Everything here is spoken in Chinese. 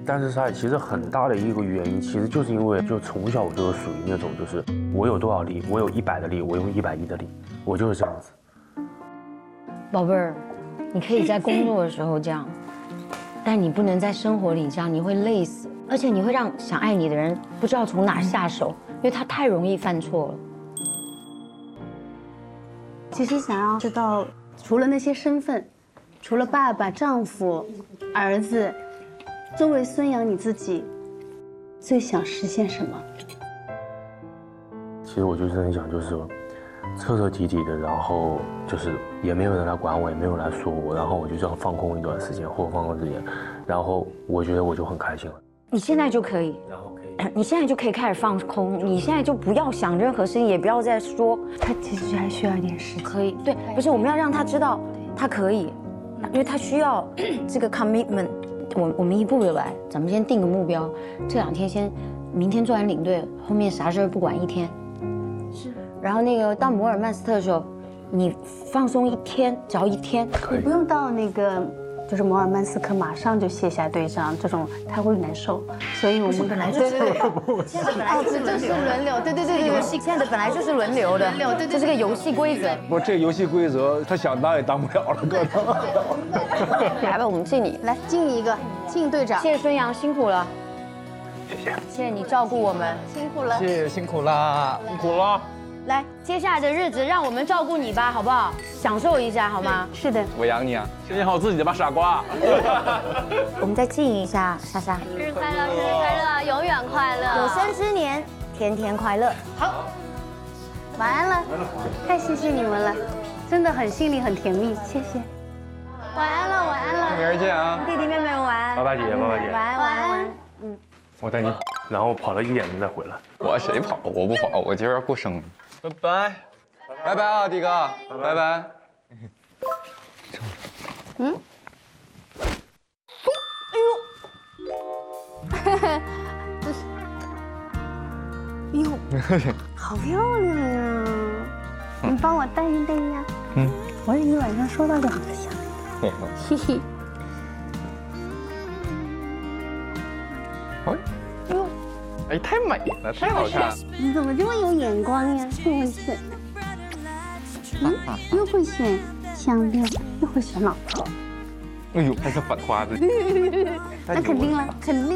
但是沙其实很大的一个原因，其实就是因为就从小我就是属于那种就是我有多少力，我有100的力，我用110的力，我就是这样子。 宝贝儿，你可以在工作的时候这样，但你不能在生活里这样，你会累死，而且你会让想爱你的人不知道从哪下手，因为他太容易犯错了。 其实想要知道，除了那些身份，除了爸爸、丈夫、儿子，作为孙杨你自己，最想实现什么？ 其实我就是很想就是彻彻底底的，然后就是也没有人来管我，也没有人来说我，然后我就这样放空一段时间，或放空时间，然后我觉得我就很开心了。 你现在就可以， 然后可以， 你现在就可以开始放空，你现在就不要想任何事情，也不要再说。 他其实还需要一点时间。 可以，对，不是我们要让他知道他可以，因为他需要这个 commitment。我们一步一步来，咱们先定个目标，这2天明天做完领队，后面啥事儿不管1天。是。然后那个到摩尔曼斯特的时候，你放松1天，只要1天。 你不用到那个就是摩尔曼斯克马上就卸下队章，这种他会难受。所以我们本来就是对，现在本来就是轮流，对， 游戏现在本来就是轮流的，这是个游戏规则。 不，这游戏规则他想当也当不了了，可能。 来吧，我们敬你， 来敬你一个，敬队长。 谢谢孙杨，辛苦了。 谢谢， 谢谢你照顾我们， 辛苦了。 谢谢，辛苦啦，辛苦了。 来，接下来的日子让我们照顾你吧，好不好？享受一下好吗？ 是的， 我养你啊，养好自己的吧，傻瓜。 我们再敬一下莎莎。 生日快乐，生日快乐，永远快乐， 有生之年，天天快乐。 好，晚安了，太谢谢你们了，真的很心里很甜蜜，谢谢。晚安了，晚安了， 明儿见啊。 弟弟妹妹们晚安。 拜拜姐姐，拜拜姐姐， 晚安，晚安，晚安。 我带你，然后跑了1点钟再回来。 我谁跑？我不跑，我今儿要过生日。拜拜，拜拜啊，迪哥，拜拜。 哎呦，好漂亮呀！你帮我戴一戴呀。我一晚上收到2个项链。嘿嘿。 哎，太美了，太好看了。 你怎么这么有眼光呀？又会选，又会选项链，又会选老婆。 哎呦，还是反花的。 那肯定了，肯定。